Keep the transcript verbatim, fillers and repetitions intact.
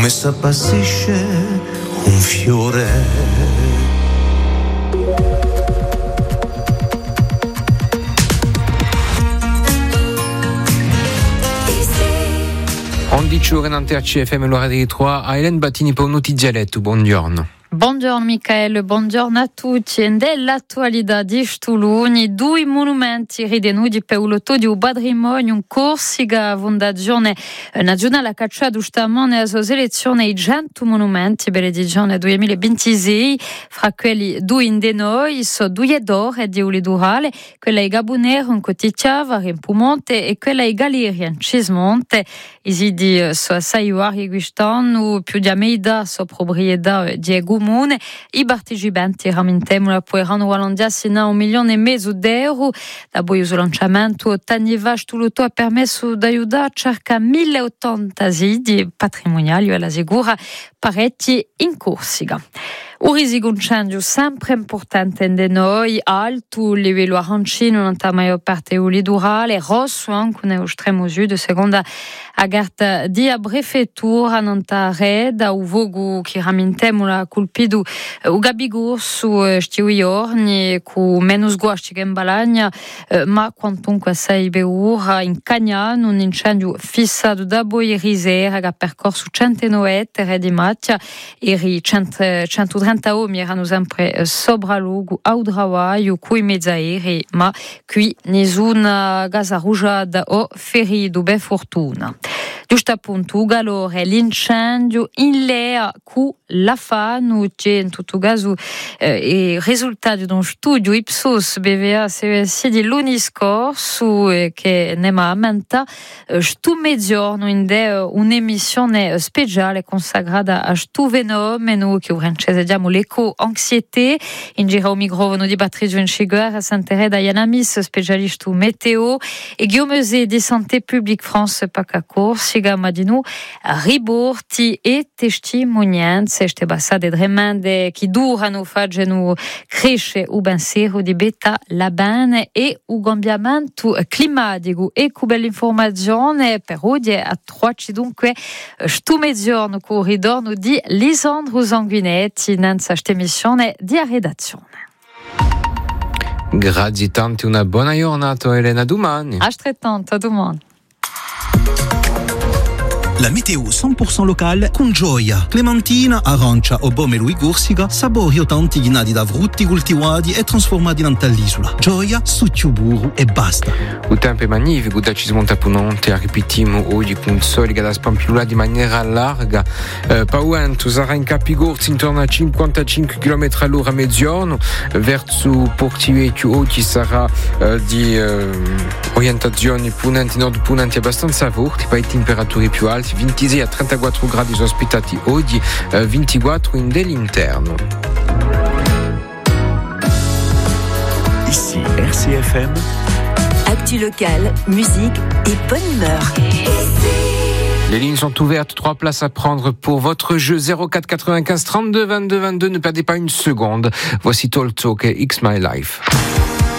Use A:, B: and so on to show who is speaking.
A: come s'appassisce un fiore.
B: undici ore in T H F M, l'ora di trois, a Hélène Battini per un notizialetto. Buongiorno.
C: Buongiorno Michael, buongiorno a tutti. E dell'attualità di Stuluni, due monumenti ritenuti per il patrimonio in Corsica, Fondazione Nazionale Caccia giustamente a sua selezione i cento monumenti per l'edizione duemilaventisei, fra quelli due in Denoi, so due d'oro e di Ulidurale, quella di Gabonero in Coticciava, in Pumonte e quella di Galeria in Cismonte. I siti so assai vari quest'anno, più di Ameida, so proprietà Diego Mune. I partecipanti ramintemo potranno guadagnarsi un milione e mezzo d'euro. Da poi il lanciamento otteniva Stuluto ha permesso di aiutare circa milleottanta siti patrimoniali e la sicura parecchi in Corsica. Un risico incendio sempre importante in noi, alto, livello arancino nella maggior parte del litorale, rosso anche nello estremo sud, seconda agarta di a prefettura nella reda, u vogo che ramintemo la colpido u Gabigor su sti giorni, con meno sguasti che in Balagna, ma quantunque sei beura in Cagnano, un incendio fissato da Boirisera che ha percorso centonove ettari di macchia e centotrenta uomini erano sempre sopra luogo Audrawaio, coi mezzi aerei, ma qui nessuna gasa rugiada o ferito, per fortuna. Giusto appunto, galore l'incendio in lea cu la fanu, che in tutto caso è risultato di un studio Ipsos B V A C V S di lunedì scorso che ne ha ammenta stu mezzogiorno in un'emissione speciale consacrata a stu fenomeno che in francese diamo l'eco-anxietà. In giro microfono di Patrizio Inciguer a Santere da Yanamis, specialista meteo e Guillaume di Santé Publique France Paca Corsica. Ma di noi riborti e testimonianze queste passate tremende che durano facendo crescere il pensiero di beta la bene e il cambiamento climatico. E con bell'informazione per oggi a trovarci dunque sto mezzogiorno con il ritorno di Lisandro Sanguinetti in questa emissione di redazione.
B: Grazie tanto, una buona giornata Elena, domani.
C: Altrettanto, domani.
D: La météo cent pour cent locale con gioia. Clementina, arancia o pomelo e Corsica, sapori o tanti ghinati da frutti coltivati e trasformati nell'isola. Gioia, succio burro e basta.
B: Il tempo è magnifico, da ci smonta punonte, ripetiamo oggi con soli che da spampiulare di maniera larga. Eh, Pauento sarà in Capigorzi intorno a cinquantacinque chilometri all'ora a mezzogiorno, verso Portivecchio oggi sarà eh, di eh, orientazioni punenti, nord punenti abbastanza forti, poi temperature più alte. ventisei a trentaquattro gradi sono ospitati oggi, eh, ventiquattro in dell'interno.
E: Ici R C F M.
F: Actu locale, musique et bonne humeur.
B: Les lignes sont ouvertes, trois places à prendre pour votre jeu zéro quatre quatre-vingt-quinze trente-deux vingt-deux vingt-deux. Ne perdez pas une seconde. Voici Tolto et X My Life.